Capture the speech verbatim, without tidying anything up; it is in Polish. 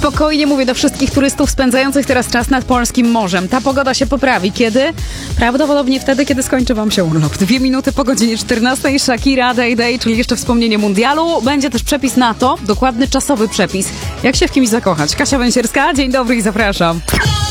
spokojnie mówię do wszystkich turystów spędzających teraz czas nad polskim morzem. Ta pogoda się poprawi. Kiedy? Prawdopodobnie wtedy, kiedy skończy wam się urlop. Dwie minuty po godzinie czternastej. Shakira, Day Day, czyli jeszcze wspomnienie mundialu. Będzie też przepis na to, dokładny czasowy przepis. Jak się w kimś zakochać. Kasia Węsierska, dzień dobry i zapraszam.